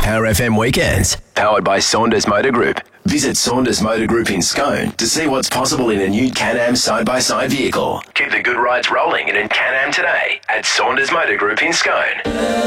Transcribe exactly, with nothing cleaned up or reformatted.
Power F M Weekends. Powered by Saunders Motor Group. Visit Saunders Motor Group in Scone to see what's possible in a new Can-Am side-by-side vehicle. Keep the good rides rolling in a Can-Am today at Saunders Motor Group in Scone.